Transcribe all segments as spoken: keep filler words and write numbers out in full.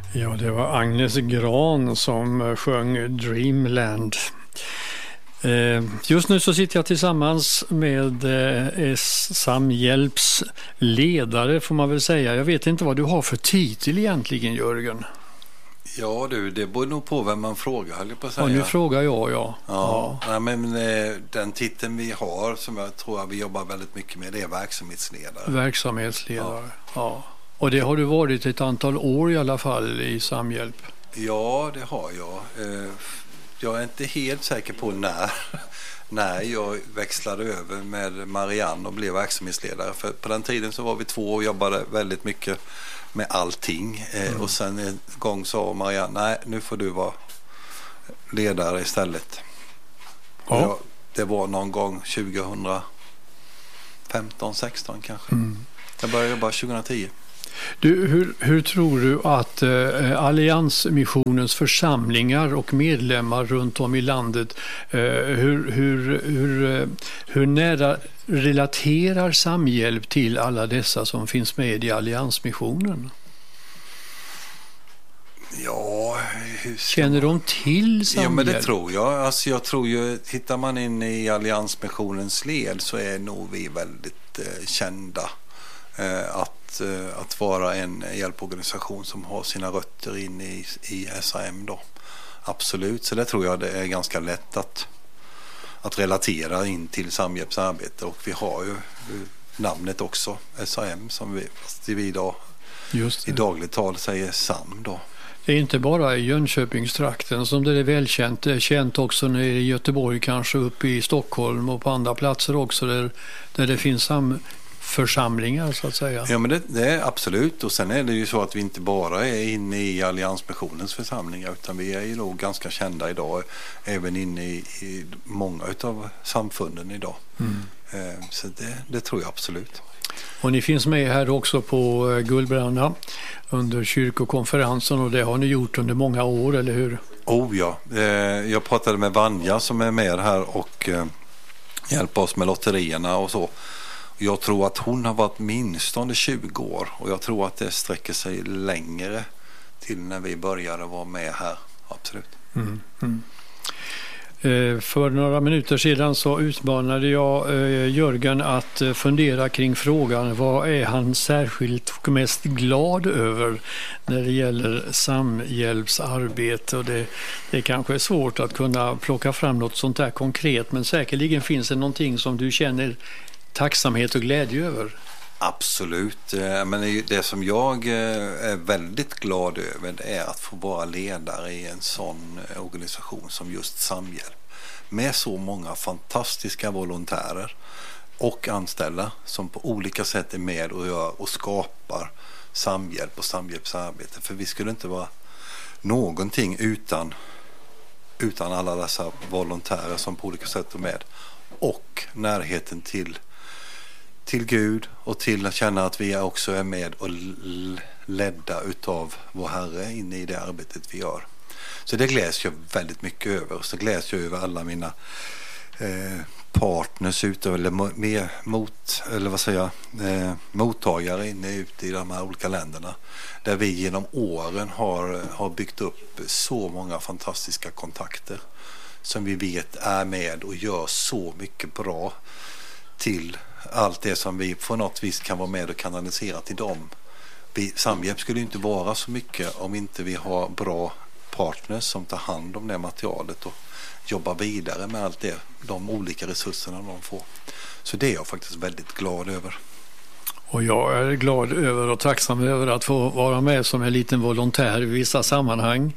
Ja, det var Agnes Gran som sjöng Dreamland. Just nu så sitter jag tillsammans med Samhjälps ledare, får man väl säga. Jag vet inte vad du har för titel egentligen, Jörgen. Ja du, det beror nog på vem man frågar, höll jag på att säga. Ja, nu frågar jag, ja. Ja, ja. Nej, men den titeln vi har, som jag tror att vi jobbar väldigt mycket med, det är verksamhetsledare. Verksamhetsledare, ja. ja. Och det har du varit ett antal år i alla fall i Samhjälp? Ja, det har jag. Jag är inte helt säker på när, när jag växlade över med Marianne och blev verksamhetsledare. För på den tiden så var vi två och jobbade väldigt mycket med allting. Mm. Och sen en gång sa Marianne, nej, nu får du vara ledare istället. Ja. Jag, det var någon gång tjugohundrafemton sexton kanske. Mm. Jag började jobba tjugohundratio. Du, hur, hur tror du att eh, Alliansmissionens församlingar och medlemmar runt om i landet, eh, hur, hur, hur, hur nära relaterar Samhjälp till alla dessa som finns med i Alliansmissionen? Ja, känner de till Samhjälp? Ja, men det tror jag. Alltså, jag tror ju, hittar man in i Alliansmissionens led så är nog vi väldigt eh, kända. Eh, att, eh, att vara en hjälporganisation som har sina rötter in i, i S A M då. Absolut, så det tror jag det är ganska lätt att, att relatera in till Samhjälps arbete, och vi har ju namnet också, S A M, som vi, vi idag i dagligt tal säger SAM då. Det är inte bara i Jönköpingstrakten som det är välkänt, det är känt också nere i Göteborg, kanske uppe i Stockholm och på andra platser också där, där det finns sam församlingar så att säga. Ja, men det, det är absolut, och sen är det ju så att vi inte bara är inne i Alliansmissionens församlingar, utan vi är ju nog ganska kända idag även inne i, i många av samfunden idag. Mm. Eh, så det, det tror jag absolut. Och ni finns med här också på Gullbränna under kyrkokonferensen, och det har ni gjort under många år, eller hur? Oh ja, eh, jag pratade med Vanja som är med här och eh, hjälper oss med lotterierna och så. Jag tror att hon har varit minst under tjugo år, och jag tror att det sträcker sig längre till när vi började vara med här, absolut. Mm, mm. Eh, för några minuter sedan så utmanade jag eh, Jörgen att eh, fundera kring frågan, vad är han särskilt och mest glad över när det gäller Samhjälpsarbete, och det, det kanske är svårt att kunna plocka fram något sånt där konkret, men säkerligen finns det någonting som du känner tacksamhet och glädje över. Absolut, men det som jag är väldigt glad över, det är att få vara ledare i en sån organisation som just Samhjälp, med så många fantastiska volontärer och anställda som på olika sätt är med och gör och skapar Samhjälp och Samhjälpsarbete. För vi skulle inte vara någonting utan, utan alla dessa volontärer som på olika sätt är med, och närheten till till Gud och till att känna att vi också är med och ledda utav vår Herre inne i det arbetet vi gör. Så det gläds jag väldigt mycket över. Så gläds jag över alla mina eh, partners ute, eller, med, mot, eller vad säger jag, eh, mottagare inne ute i de här olika länderna. Där vi genom åren har, har byggt upp så många fantastiska kontakter som vi vet är med och gör så mycket bra till allt det som vi på något vis kan vara med och kanalisera till dem. Vi, Samhjälp skulle inte vara så mycket om inte vi har bra partners som tar hand om det materialet och jobbar vidare med allt det, de olika resurserna de får. Så det är jag faktiskt väldigt glad över. Och jag är glad över och tacksam över att få vara med som en liten volontär i vissa sammanhang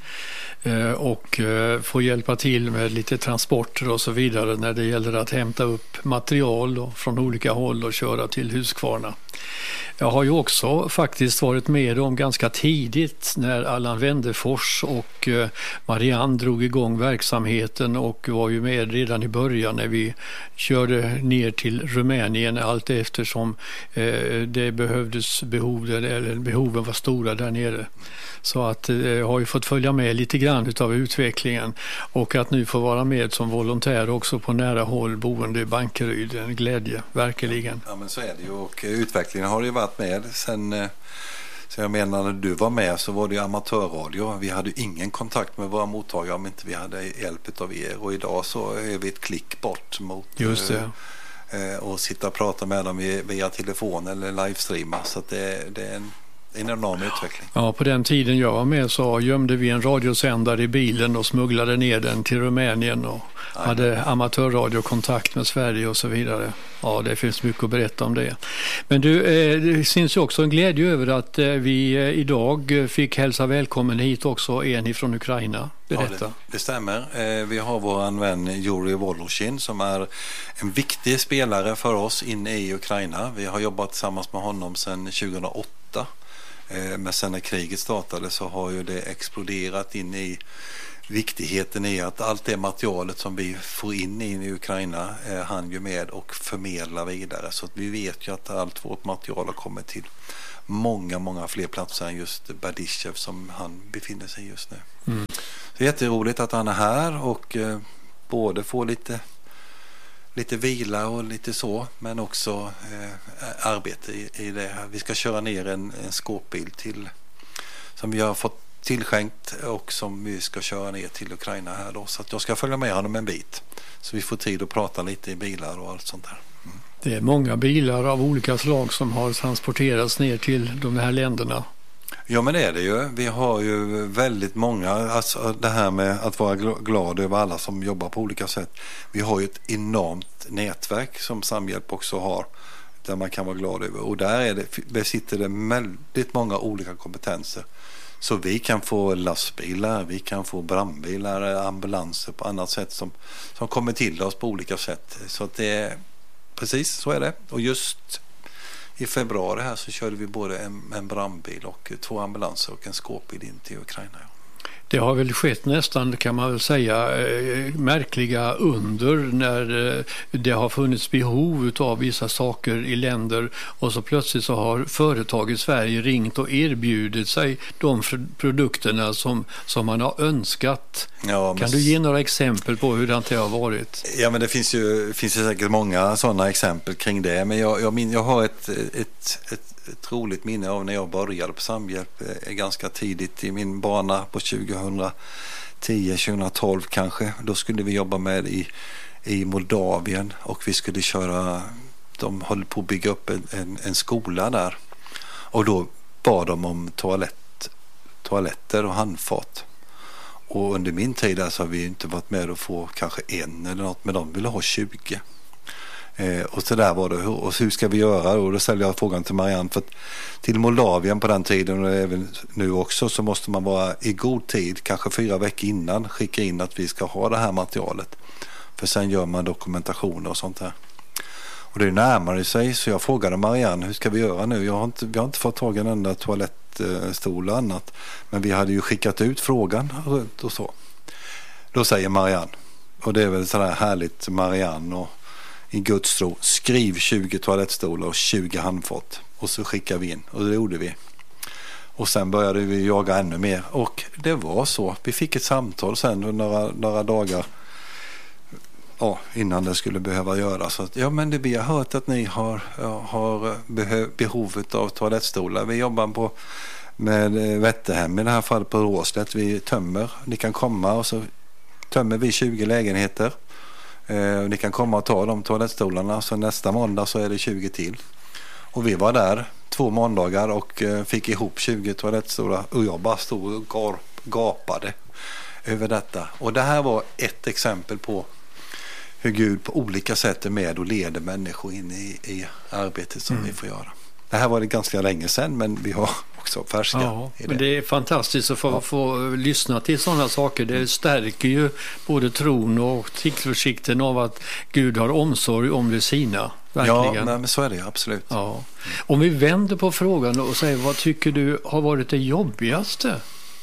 och få hjälpa till med lite transporter och så vidare när det gäller att hämta upp material från olika håll och köra till Huskvarna. Jag har ju också faktiskt varit med om ganska tidigt när Allan Wendefors och Marianne drog igång verksamheten, och var ju med redan i början när vi körde ner till Rumänien allt eftersom det behövdes behov, eller behoven var stora där nere. Så att jag har ju fått följa med lite grann utav utvecklingen, och att nu få vara med som volontär också på nära håll boende i Bankeryd, en glädje, verkligen. Ja, men så är det ju, och utvecklingen har ju varit med sen, Så jag menar, när du var med så var det amatörradio. Vi hade ingen kontakt med våra mottagare om inte vi hade hjälp av er. Och idag så är vi ett klick bort mot Just det. Eh, och sitta och prata med dem via telefon eller livestreama. Så att det, det är en, en enorm utveckling. Ja, på den tiden jag var med så gömde vi en radiosändare i bilen och smugglade ner den till Rumänien och Nej. hade amatörradiokontakt med Sverige och så vidare. Ja, det finns mycket att berätta om det. Men du, det syns ju också en glädje över att vi idag fick hälsa välkommen hit också en ifrån Ukraina. Berätta. Ja, det, det stämmer. Vi har vår vän Yuri Voloshin som är en viktig spelare för oss inne i Ukraina. Vi har jobbat tillsammans med honom sedan tjugohundraåtta. Men sen när kriget startade så har ju det exploderat in i viktigheten i att allt det materialet som vi får in i Ukraina är han ju med och förmedlar vidare. Så att vi vet ju att allt vårt material har kommit till många, många fler platser än just Berdyshev som han befinner sig just nu. Mm. Så det är jätteroligt att han är här och eh, både får lite lite vila och lite så, men också eh, arbete i, i det här. Vi ska köra ner en, en skåpbil till som vi har fått tillskänkt och som vi ska köra ner till Ukraina här då. Så att jag ska följa med honom en bit. Så vi får tid att prata lite i bilar och allt sånt där. Mm. Det är många bilar av olika slag som har transporterats ner till de här länderna. Ja, men det är det ju. Vi har ju väldigt många, alltså det här med att vara glad över alla som jobbar på olika sätt. Vi har ju ett enormt nätverk som Samhjälp också har där man kan vara glad över. Och där är det, besitter det väldigt många olika kompetenser. Så vi kan få lastbilar, vi kan få brandbilar, ambulanser på annat sätt som, som kommer till oss på olika sätt. Så att det är precis så är det. Och just i februari här så körde vi både en, en brandbil och två ambulanser och en skåpbil in till Ukraina. Det har väl skett nästan, kan man väl säga, märkliga under när det har funnits behov av vissa saker i länder och så plötsligt så har företag i Sverige ringt och erbjudit sig de produkterna som, som man har önskat. Ja, kan du ge några exempel på hur det har varit? Ja, men det finns ju, finns ju säkert många sådana exempel kring det, men jag, jag, min, jag har ett, ett, ett ett roligt minne av när jag började på Samhjälp ganska tidigt i min bana på tjugohundratio tjugohundratolv kanske. Då skulle vi jobba med i, i Moldavien och vi skulle köra, de höll på att bygga upp en, en, en skola där och då bad de om toalett, toaletter och handfat. Och under min tid där så har vi inte varit med att få kanske en eller något, men de ville ha tjugo. Eh, och så där var det, och hur ska vi göra? Och då ställde jag frågan till Marianne, för att till Moldavien på den tiden och även nu också så måste man vara i god tid, kanske fyra veckor innan, skicka in att vi ska ha det här materialet. För sen gör man dokumentationer och sånt där. Och det närmade sig, så jag frågade Marianne, hur ska vi göra nu? Jag har inte, vi har inte fått tag i en enda toalettstol och annat, men vi hade ju skickat ut frågan runt och så. Då säger Marianne, och det är väl sådär härligt Marianne och i Guds tro, skriv tjugo toalettstolar och tjugo handfat och så skickar vi in, och det gjorde vi. Och sen började vi jaga ännu mer och det var så, vi fick ett samtal sen några, några dagar ja, innan det skulle behöva göras. Så att, ja, men det, vi har hört att ni har, har behö, behovet av toalettstolar. Vi jobbar på med Vätterhem i det här fallet på Råslätt. Vi tömmer, ni kan komma och så tömmer vi tjugo lägenheter. Eh, ni kan komma och ta de toalettstolarna, så nästa måndag så är det tjugo till. Och vi var där två måndagar och eh, fick ihop tjugo toalettstolar och jag bara stod och gar, gapade över detta. Och det här var ett exempel på hur Gud på olika sätt är med och leder människor in i, i arbetet som mm. vi får göra. Det här var det ganska länge sedan, men vi har också färska ja, i det. Men det är fantastiskt att få, ja. få lyssna till sådana saker. Det stärker ju både tron och tillförsikten av att Gud har omsorg om det sina. Verkligen. Ja, men så är det absolut. Ja. Om vi vänder på frågan och säger, vad tycker du har varit det jobbigaste?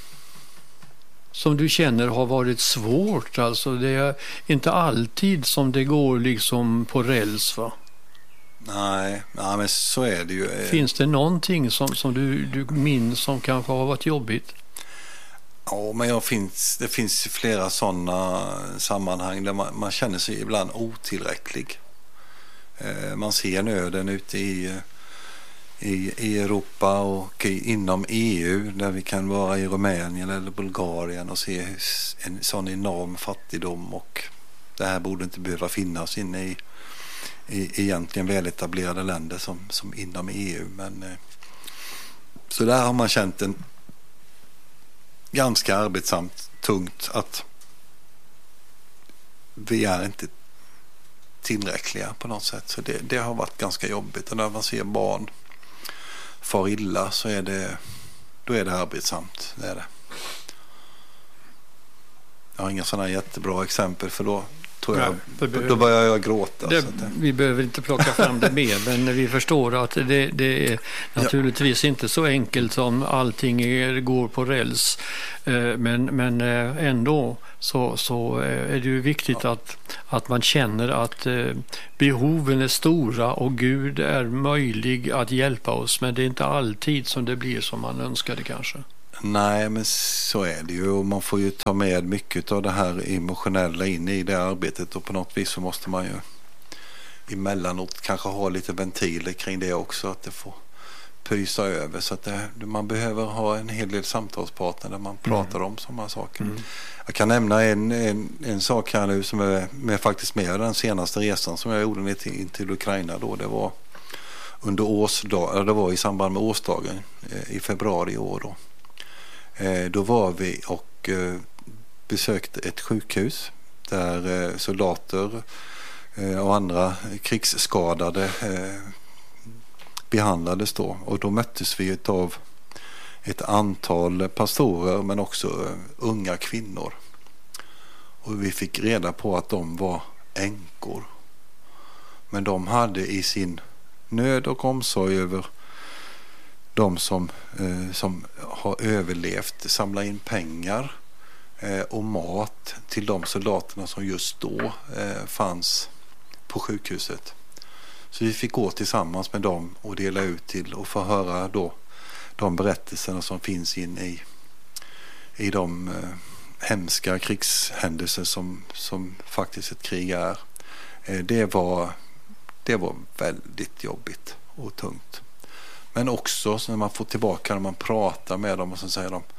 Som du känner har varit svårt. Alltså det är inte alltid som det går liksom på räls, va? Nej, nej, men så är det ju. Finns det någonting som, som du, du minns som kanske har varit jobbigt? Ja, men jag finns, det finns flera sådana sammanhang där man, man känner sig ibland otillräcklig. Eh, man ser nöden ute i, i, i Europa och i, inom E U, där vi kan vara i Rumänien eller Bulgarien och se en sån enorm fattigdom, och det här borde inte behöva finnas inne i, i egentligen väletablerade länder som, som inom E U. Men eh, så där har man känt en ganska arbetsamt, tungt, att vi är inte tillräckliga på något sätt. Så det, det har varit ganska jobbigt. Och när man ser barn far illa så är det, då är det arbetsamt. Det är det. Jag har inga sådana jättebra exempel, för då tror jag, Nej, behöver, då börjar jag gråta. Det, så att det. Vi behöver inte plocka fram det mer, men vi förstår att det, det är naturligtvis ja. inte så enkelt som allting är, går på räls. Men, men ändå så, så är det ju viktigt ja. att, att man känner att behoven är stora och Gud är möjlig att hjälpa oss, men det är inte alltid som det blir som man önskade kanske. Nej, men så är det ju, och man får ju ta med mycket av det här emotionella in i det arbetet, och på något vis så måste man ju emellanåt kanske ha lite ventiler kring det också, att det får pysa över, så att det, man behöver ha en hel del samtalspartner där man mm. pratar om sådana saker. Mm. Jag kan nämna en, en, en sak här nu som är med, faktiskt med den senaste resan som jag gjorde till, in till Ukraina då. Det var under årsdag, det var i samband med årsdagen eh, i februari i år då. Då var vi och besökte ett sjukhus där soldater och andra krigsskadade behandlades då. Och då möttes vi av ett antal pastorer men också unga kvinnor. Och vi fick reda på att de var änkor. Men de hade i sin nöd och omsorg över de som, eh, som har överlevt samla in pengar eh, och mat till de soldaterna som just då eh, fanns på sjukhuset. Så vi fick gå tillsammans med dem och dela ut till och få höra då de berättelserna som finns in i, i de eh, hemska krigshändelser som, som faktiskt ett krig är. Eh, det var, det var väldigt jobbigt och tungt. Men också så när man får tillbaka, när man pratar med dem och så säger de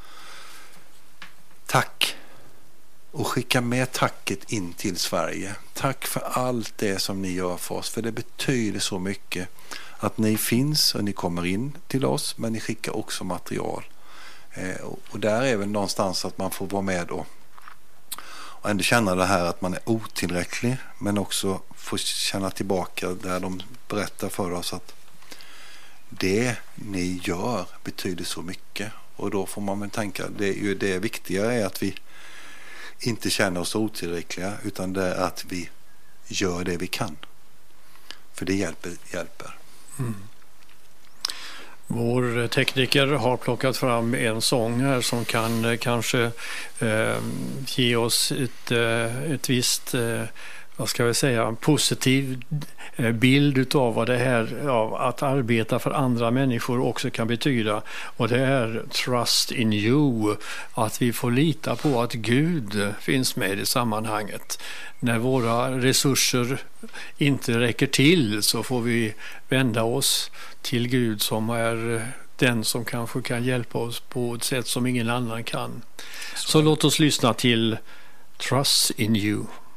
tack, och skicka med tacket in till Sverige. Tack för allt det som ni gör för oss, för det betyder så mycket att ni finns och ni kommer in till oss, men ni skickar också material. Eh, och, och där är väl någonstans att man får vara med och, och ändå känna det här att man är otillräcklig, men också få känna tillbaka där de berättar för oss att det ni gör betyder så mycket. Och då får man väl tänka, det är ju det viktiga är att vi inte känner oss otillräckliga, utan det är att vi gör det vi kan. För det hjälper. hjälper. Mm. Vår tekniker har plockat fram en sång här som kan kanske eh, ge oss ett, ett visst eh, vad ska vi säga, en positiv bild av vad det här av att arbeta för andra människor också kan betyda. Och det är trust in you, att vi får lita på att Gud finns med i sammanhanget. När våra resurser inte räcker till så får vi vända oss till Gud som är den som kanske kan hjälpa oss på ett sätt som ingen annan kan. Så, så låt oss lyssna till Trust in you.